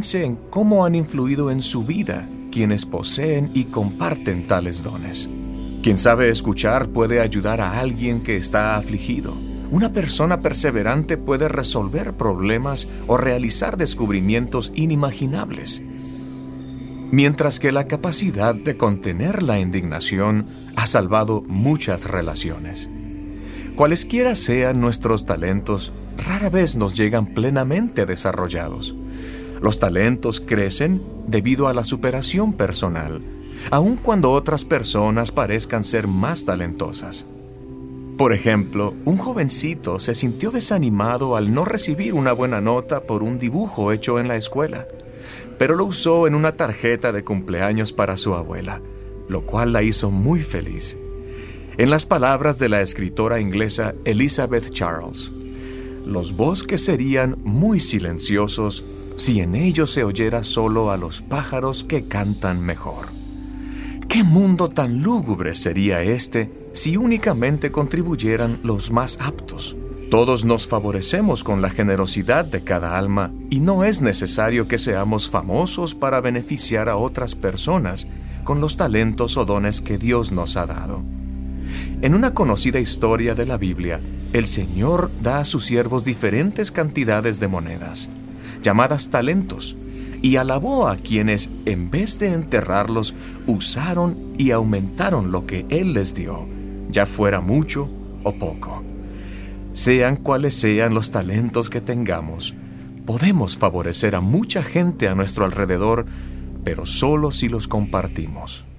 piense en cómo han influido en su vida quienes poseen y comparten tales dones. Quien sabe escuchar puede ayudar a alguien que está afligido. Una persona perseverante puede resolver problemas o realizar descubrimientos inimaginables. Mientras que la capacidad de contener la indignación ha salvado muchas relaciones. Cualesquiera sean nuestros talentos, rara vez nos llegan plenamente desarrollados. Los talentos crecen debido a la superación personal, aun cuando otras personas parezcan ser más talentosas. Por ejemplo, un jovencito se sintió desanimado al no recibir una buena nota por un dibujo hecho en la escuela, pero lo usó en una tarjeta de cumpleaños para su abuela, lo cual la hizo muy feliz. En las palabras de la escritora inglesa Elizabeth Charles, los bosques serían muy silenciosos si en ellos se oyera solo a los pájaros que cantan mejor. ¿Qué mundo tan lúgubre sería este si únicamente contribuyeran los más aptos? Todos nos favorecemos con la generosidad de cada alma y no es necesario que seamos famosos para beneficiar a otras personas con los talentos o dones que Dios nos ha dado. En una conocida historia de la Biblia, el Señor da a sus siervos diferentes cantidades de monedas, llamadas talentos, y alabó a quienes, en vez de enterrarlos, usaron y aumentaron lo que Él les dio, ya fuera mucho o poco. Sean cuales sean los talentos que tengamos, podemos favorecer a mucha gente a nuestro alrededor, pero solo si los compartimos.